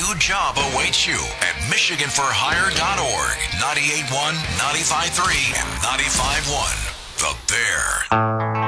new job awaits you at MichiganForHire.org. 98.1, 95.3, and 95.1. The Bear.